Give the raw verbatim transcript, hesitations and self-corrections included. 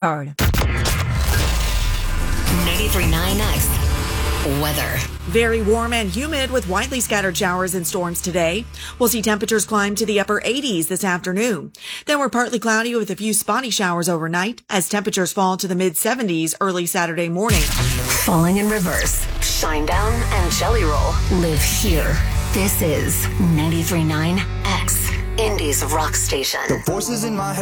Hard. ninety-three point nine X weather. Very warm and humid with widely scattered showers and storms today. We'll see temperatures climb to the upper eighties this afternoon. Then we're partly cloudy with a few spotty showers overnight as temperatures fall to the mid seventies early Saturday morning. Falling in reverse. Shinedown and Jelly Roll live here. This is ninety-three point nine X, Indy's rock station. The voices in my head.